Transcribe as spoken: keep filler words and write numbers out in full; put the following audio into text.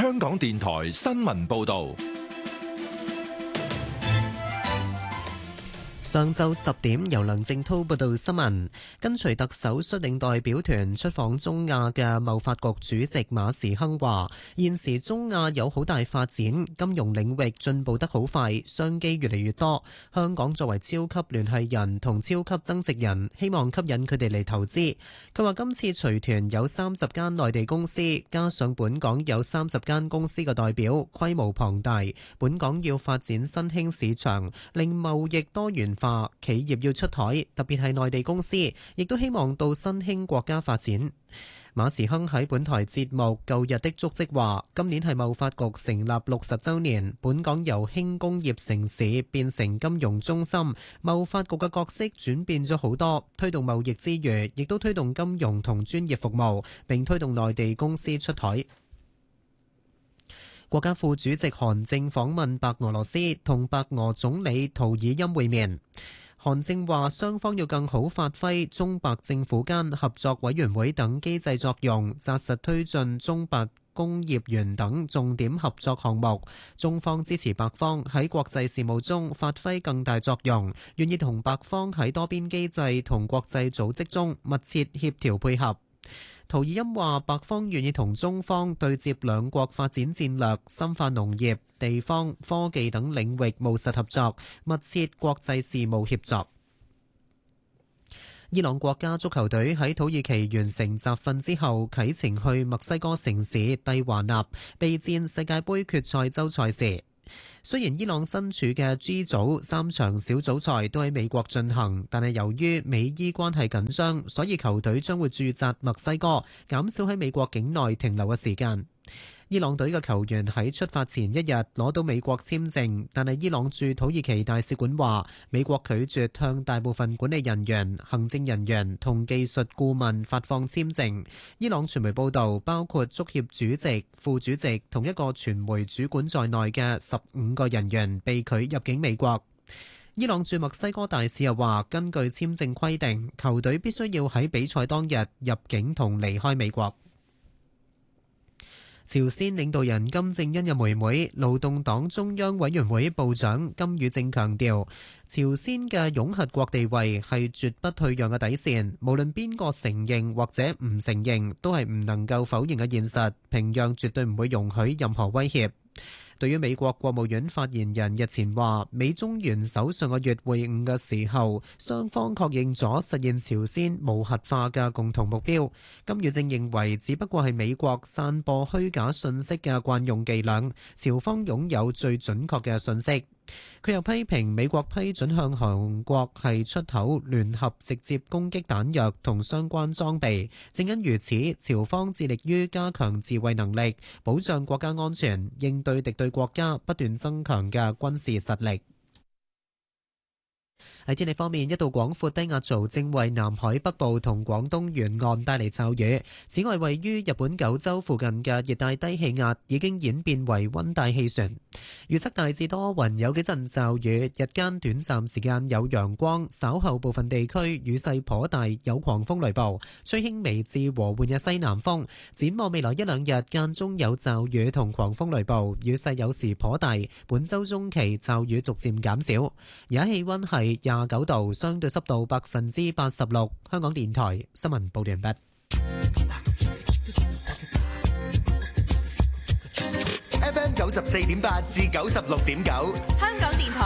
香港電台新聞報道。 上晝十點，由梁正滔報道新聞。跟隨特首率領代表團出訪中亞嘅貿發局主席馬時亨話：現時中亞有好大發展，金融領域進步得好快，商機越嚟越多。香港作為超級聯繫人同超級增值人，希望吸引佢哋嚟投資。佢話今次隨團有三十間內地公司，加上本港有三十間公司嘅代表，規模龐大。本港要發展新興市場，令貿易多元化，企業要出海，特別係內地公司，亦都希望到新興國家發展。馬時亨喺本台節目《舊日的足跡》話，今年係貿發局成立六十週年，本港由輕工業城市變成金融中心，貿發局嘅角色轉變咗好多，推動貿易之餘，亦都推動金融同專業服務，並推動內地公司出海。國家副主席韓正訪問白俄羅斯，同白俄總理圖爾欽會面。韓正話，雙方要更好發揮中白政府間合作委員會等機制作用，紮實推進中白工業園等重點合作項目。中方支持白方喺國際事務中發揮更大作用，願意同白方喺多邊機制同國際組織中密切協調配合。圖爾欽話，白方願意同中方對接兩國發展戰略，深化農業、地方、科技等領域務實合作，密切國際事務協作。伊朗國家足球隊喺土耳其完成集訓之後，啟程去墨西哥城市蒂華納備戰世界盃決賽周賽事。雖然伊朗身處嘅 G 組三場小組賽都喺美國進行，但係由於美伊關係緊張，所以球隊將會駐紮墨西哥，減少喺美國境內停留嘅時間。伊朗隊嘅球員喺出發前一日攞到美國簽證，但係伊朗駐土耳其大使館話，美國拒絕向大部分管理人員、行政人員同技術顧問發放簽證。伊朗傳媒報導，包括足協主席、副主席同一個傳媒主管在內嘅十五個人員被拒入境美國。伊朗駐墨西哥大使又話，根據簽證規定，球隊必須要喺比賽當日入境同離開美國。朝鮮領導人金正恩嘅妹妹、勞動黨中央委員會部長金與正強調，朝鮮嘅擁核國地位係絕不退讓嘅底線，無論邊個承認或者唔承認，都係唔能夠否認嘅現實。平壤絕對唔會容許任何威脅。對於美國國務院發言人日前話，美中元首上個月會晤嘅時候，雙方確認咗實現朝鮮無核化嘅共同目標。金與正認為，只不過係美國散播虛假信息嘅慣用伎倆，朝方擁有最準確嘅信息。佢又批評美國批准向韓國係出口聯合直接攻擊彈藥同相關裝備，正因如此，朝方致力於加強自衛能力，保障國家安全，應對敵對國家不斷增強嘅軍事實力。喺天氣方面，一道廣闊低壓槽正為南海北部同廣東沿岸帶嚟驟雨。此外，位於日本九州附近嘅熱帶低氣壓已經演變為溫帶氣旋。預測大致多雲，有幾陣驟雨，日間短暫時間有陽光，稍後部分地區雨勢頗大，有狂風雷暴，吹輕微至和緩嘅西南風。展望未來一兩日間中有驟雨同狂風雷暴，雨勢有時頗大。本週中期驟雨逐漸減少。而家氣溫係廿九度，相對濕度百分之八十六。香港電台新聞報道完畢。 F M 九十四點八至九十六點九，香港電台。